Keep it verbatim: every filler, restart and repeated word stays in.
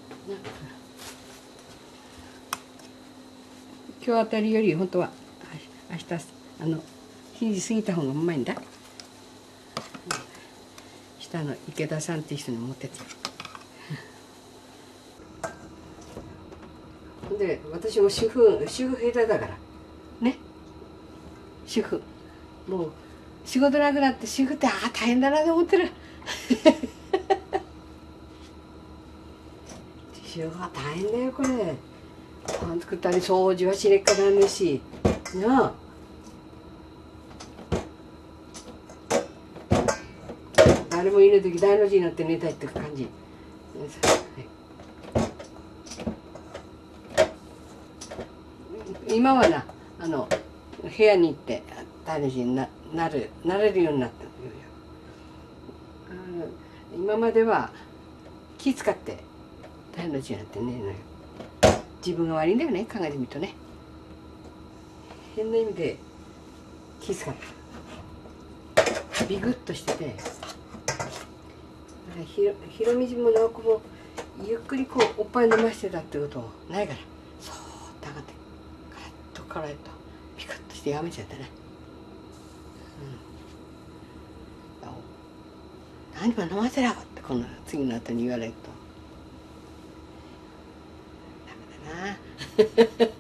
今日あたりより本当は明日あの日に過ぎた方がうまいんだ。下の池田さんっていう人に持ってってで、私も主婦主婦下手だからね。主婦もう仕事なくなって主婦ってああ大変だなと思ってる主婦は大変だよこれ。パン作ったり掃除はしねっかなんねしなあ。誰もいない時大の字になって寝たいって感じ。今はなあの部屋に行って大の字に な, なるなれるようになったのよ。今までは気使って大の字になって寝るのよ。自分が悪いんだよね、考えてみるとね。変な意味で気遣ったビクッとしてて、ひろひろみじも直子もゆっくりこうおっぱい飲ましてたってこともないから、そーっと上がってカラッとカラッとピクッとしてやめちゃったね。うん、何も飲ませなかったこの次の後に言われるとダメだな